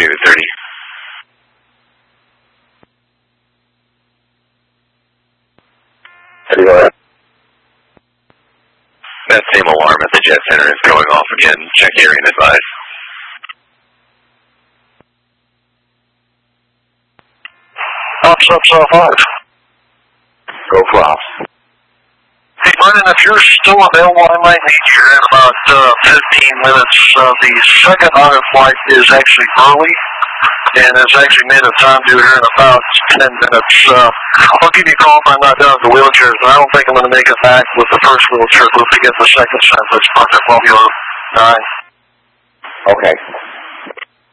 Unit 30. Anyway. That same alarm at the jet center is going off again. Check area and advise. Ops up, South 5. Go for ops. Hey, Brennan, if you're still available, I might need you in about 15 minutes. The second auto flight is actually early, and it's actually made a time due here in about 10 minutes. I'll give you a call if I'm not done with the wheelchairs, but I don't think I'm going to make it back with the first wheelchair. We'll get the second set. That's Project 1209. Okay.